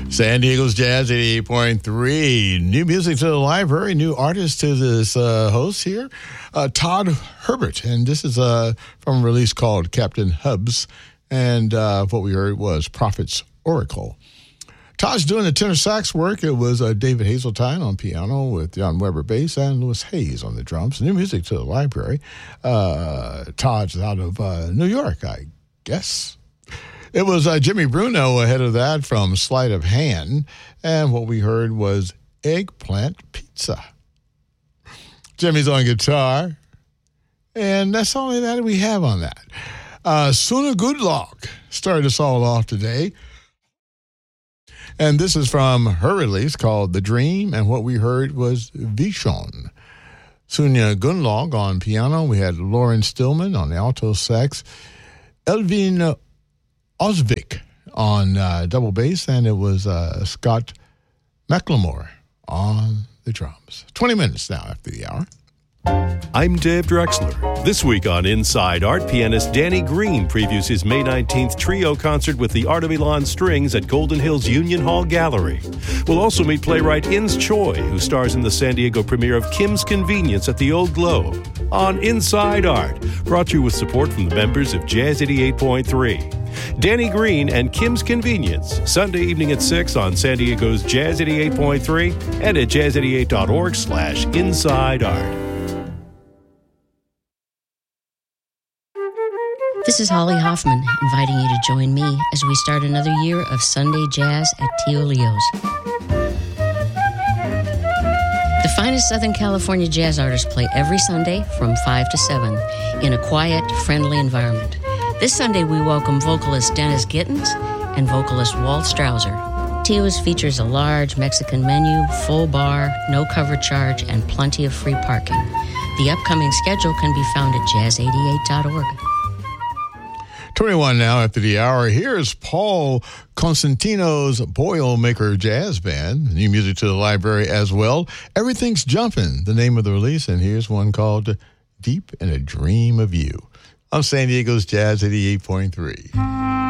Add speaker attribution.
Speaker 1: San Diego's Jazz 88.3. New music to the library, new artist to this host here, Todd Herbert. And this is from a release called Captain Hubs. And what we heard was Prophet's Oracle. Todd's doing the tenor sax work. It was David Hazeltine on piano with Jan Weber bass and Louis Hayes on the drums. New music to the library. Todd's out of New York, I guess. It was Jimmy Bruno ahead of that from Sleight of Hand. And what we heard was Eggplant Pizza. Jimmy's on guitar. And that's only that we have on that. Suna Goodlock started us all off today. And this is from her release called The Dream, and what we heard was Vishon. Sunya Gunlog on piano. We had Lauren Stillman on the alto sax. Elvin Osvik on double bass, and it was Scott McLemore on the drums. 20 minutes now after the hour.
Speaker 2: I'm Dave Drexler. This week on Inside Art, pianist Danny Green previews his May 19th trio concert with the Art of Elan Strings at Golden Hills Union Hall Gallery. We'll also meet playwright Ins Choi, who stars in the San Diego premiere of Kim's Convenience at the Old Globe. On Inside Art, brought to you with support from the members of Jazz 88.3. Danny Green and Kim's Convenience, Sunday evening at 6 on San Diego's Jazz 88.3 and at jazz88.org/insideart.
Speaker 3: This is Holly Hoffman, inviting you to join me as we start another year of Sunday Jazz at Tio Leo's. The finest Southern California jazz artists play every Sunday from 5 to 7 in a quiet, friendly environment. This Sunday, we welcome vocalist Dennis Gittins and vocalist Walt Strausser. Tio's features a large Mexican menu, full bar, no cover charge, and plenty of free parking. The upcoming schedule can be found at jazz88.org.
Speaker 1: 21 now after the hour. Here's Paul Constantino's Boilermaker Jazz Band. New music to the library as well. Everything's Jumping, the name of the release. And here's one called Deep in a Dream of You. I'm San Diego's Jazz 88.3.